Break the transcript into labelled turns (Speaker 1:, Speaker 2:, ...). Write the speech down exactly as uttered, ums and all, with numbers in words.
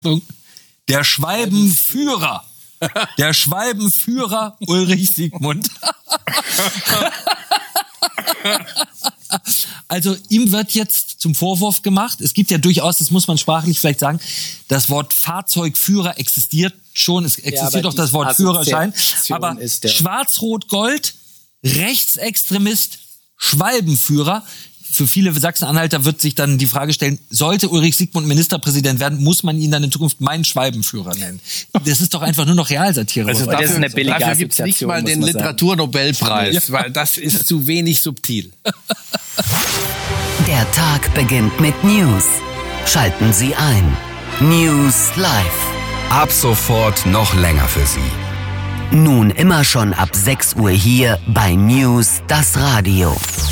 Speaker 1: Der Schwalbenführer. Der Schwalbenführer Ulrich Siegmund. Also ihm wird jetzt zum Vorwurf gemacht, es gibt ja durchaus, das muss man sprachlich vielleicht sagen, das Wort Fahrzeugführer existiert schon, es existiert ja, auch das Wort Führerschein, aber Schwarz-Rot-Gold, Rechtsextremist, Schwalbenführer. Für viele Sachsen-Anhalter wird sich dann die Frage stellen, sollte Ulrich Siegmund Ministerpräsident werden, muss man ihn dann in Zukunft meinen Schwalbenführer nennen. Das ist doch einfach nur noch Realsatire.
Speaker 2: Also dafür, das ist eine billige dafür gibt es nicht mal den Literaturnobelpreis, ja. Weil das ist zu wenig subtil.
Speaker 3: Der Tag beginnt mit News. Schalten Sie ein. News Live.
Speaker 4: Ab sofort noch länger für Sie.
Speaker 3: Nun immer schon ab sechs Uhr hier bei News, das Radio.